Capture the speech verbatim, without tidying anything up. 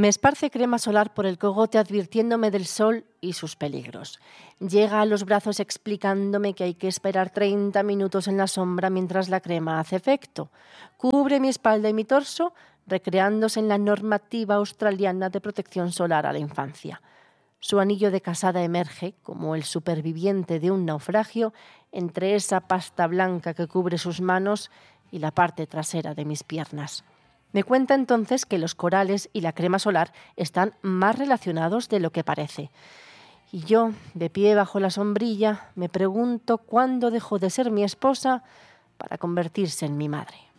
Me esparce crema solar por el cogote advirtiéndome del sol y sus peligros. Llega a los brazos explicándome que hay que esperar treinta minutos en la sombra mientras la crema hace efecto. Cubre mi espalda y mi torso, recreándose en la normativa australiana de protección solar a la infancia. Su anillo de casada emerge, como el superviviente de un naufragio, entre esa pasta blanca que cubre sus manos y la parte trasera de mis piernas. Me cuenta entonces que los corales y la crema solar están más relacionados de lo que parece. Y yo, de pie bajo la sombrilla, me pregunto cuándo dejó de ser mi esposa para convertirse en mi madre.